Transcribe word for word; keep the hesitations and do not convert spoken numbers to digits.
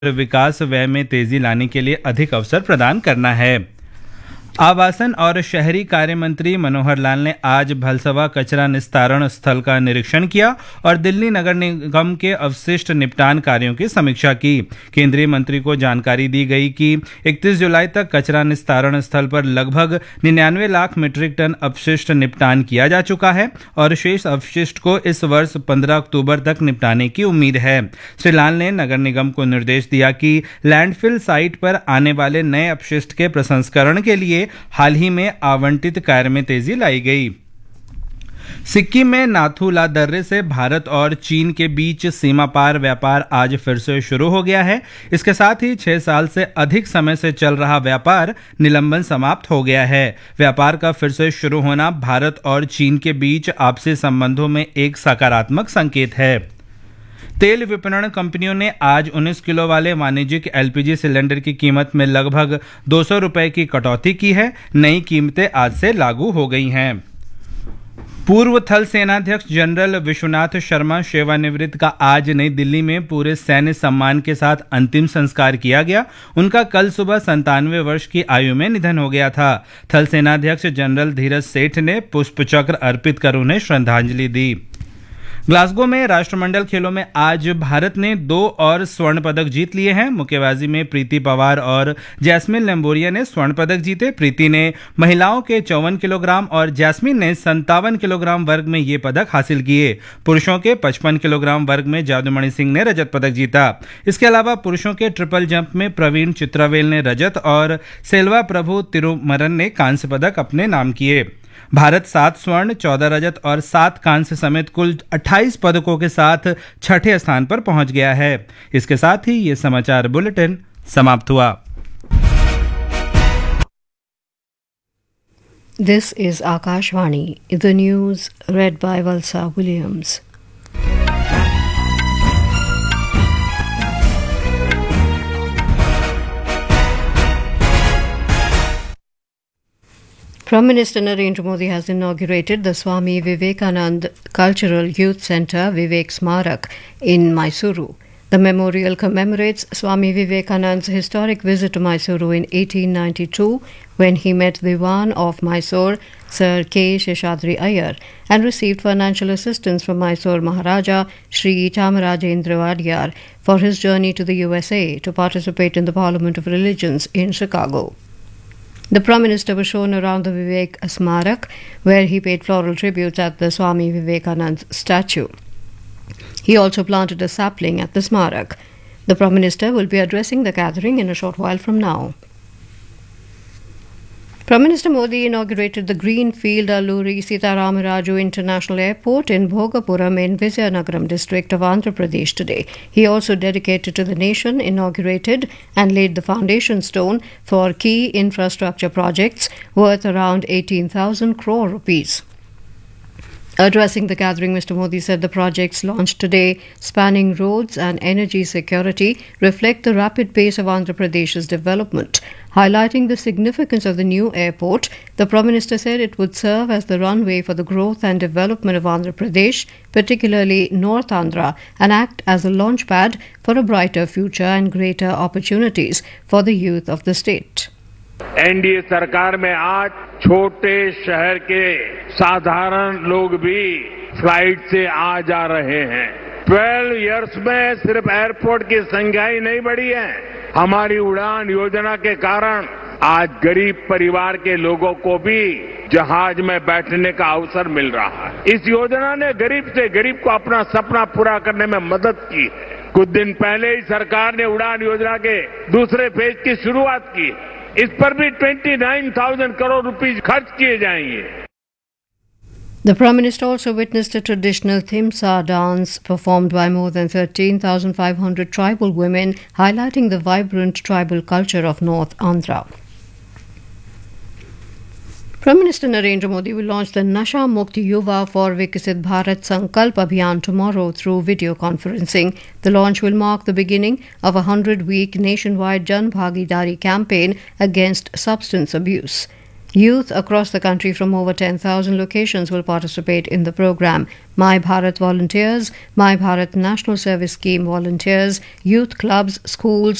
विकास व्यय में तेजी लाने के लिए अधिक अवसर प्रदान करना है। आवासन और शहरी कार्य मंत्री मनोहर लाल ने आज भलसवा कचरा निस्तारण स्थल का निरीक्षण किया और दिल्ली नगर निगम के अवशिष्ट निपटान कार्यों की समीक्षा की। केंद्रीय मंत्री को जानकारी दी गई कि इकतीस जुलाई तक कचरा निस्तारण स्थल पर लगभग निन्यानवे लाख मीट्रिक टन अपशिष्ट निपटान किया जा चुका है और शेष अपशिष्ट को इस वर्ष पंद्रह अक्टूबर तक निपटाने की उम्मीद है। श्री लाल ने नगर निगम को निर्देश दिया कि लैंडफिल साइट पर आने वाले नए अपशिष्ट के प्रसंस्करण के लिए हाल ही में आवंटित कार्य में तेजी लाई गई। सिक्किम में नाथू ला दर्रे से भारत और चीन के बीच सीमा पार व्यापार आज फिर से शुरू हो गया है। इसके साथ ही छह साल से अधिक समय से चल रहा व्यापार निलंबन समाप्त हो गया है। व्यापार का फिर से शुरू होना भारत और चीन के बीच आपसी संबंधों में एक सकारात्मक संकेत है। तेल विपणन कंपनियों ने आज उन्नीस किलो वाले वाणिज्यिक एलपीजी सिलेंडर की कीमत में लगभग दो सौ रुपए की कटौती की है। नई कीमतें आज से लागू हो गई हैं। पूर्व थल सेनाध्यक्ष जनरल विश्वनाथ शर्मा सेवानिवृत्त का आज नई दिल्ली में पूरे सैन्य सम्मान के साथ अंतिम संस्कार किया गया। उनका कल सुबह संतानवे वर्ष की आयु में निधन हो गया था। थल सेनाध्यक्ष जनरल धीरज सेठ ने पुष्पचक्र अर्पित कर उन्हें श्रद्धांजलि दी। ग्लासगो में राष्ट्रमंडल खेलों में आज भारत ने दो और स्वर्ण पदक जीत लिए हैं। मुक्केबाजी में प्रीति पवार और जैस्मिन लंबोरिया ने स्वर्ण पदक जीते। प्रीति ने महिलाओं के चौवन किलोग्राम और जैस्मिन ने संतावन किलोग्राम वर्ग में ये पदक हासिल किए। पुरुषों के पचपन किलोग्राम वर्ग में जादूमणि सिंह ने रजत पदक जीता। इसके अलावा पुरुषों के ट्रिपल जंप में प्रवीण चित्रावेल ने रजत और सेल्वा प्रभु तिरुमरन ने कांस्य पदक अपने नाम किए। भारत सात स्वर्ण, चौदह रजत और सात कांस्य समेत कुल अट्ठाईस पदकों के साथ छठे स्थान पर पहुंच गया है। इसके साथ ही ये समाचार बुलेटिन समाप्त हुआ। This is Akashvani, the news read by Valsa Williams. Prime Minister Narendra Modi has inaugurated the Swami Vivekanand Cultural Youth Centre Vivek Smarak in Mysuru. The memorial commemorates Swami Vivekanand's historic visit to Mysuru in eighteen ninety-two when he met the Diwan of Mysore, Sir K. Sheshadri Iyer, and received financial assistance from Mysore Maharaja Sri Chamarajendra Wadyar for his journey to the U S A to participate in the Parliament of Religions in Chicago. The Prime Minister was shown around the Vivek Smarak, where he paid floral tributes at the Swami Vivekanand statue. He also planted a sapling at the Smarak. The Prime Minister will be addressing the gathering in a short while from now. Prime Minister Modi inaugurated the Greenfield Alluri Sitaramaraju International Airport in Bhogapuram in Vizianagaram district of Andhra Pradesh today. He also dedicated to the nation, inaugurated and laid the foundation stone for key infrastructure projects worth around eighteen thousand crore rupees. Addressing the gathering, Mister Modi said the projects launched today, spanning roads and energy security, reflect the rapid pace of Andhra Pradesh's development. Highlighting the significance of the new airport, the Prime Minister said it would serve as the runway for the growth and development of Andhra Pradesh, particularly North Andhra, and act as a launchpad for a brighter future and greater opportunities for the youth of the state. NDA सरकार में आज छोटे शहर के साधारण लोग भी flight से आ जा रहे हैं। बारह इयर्स में सिर्फ एयरपोर्ट की संख्या ही नहीं बढ़ी है, हमारी उड़ान योजना के कारण आज गरीब परिवार के लोगों को भी जहाज में बैठने का अवसर मिल रहा है। इस योजना ने गरीब से गरीब को अपना सपना पूरा करने में मदद की है। कुछ दिन पहले ही सरकार ने उड़ान योजना के दूसरे फेज की शुरुआत की। इस पर भी उनतीस हज़ार करोड़ रुपए खर्च किए जाएंगे। The Prime Minister also witnessed a traditional Thimsa dance performed by more than thirteen thousand five hundred tribal women, highlighting the vibrant tribal culture of North Andhra. Prime Minister Narendra Modi will launch the Nasha Mukti Yuva for Viksit Bharat Sankalp Abhiyan tomorrow through video conferencing. The launch will mark the beginning of a hundred-week nationwide Jan Bhagidari campaign against substance abuse. Youth across the country from over ten thousand locations will participate in the program. My Bharat volunteers, My Bharat National Service Scheme volunteers, youth clubs, schools,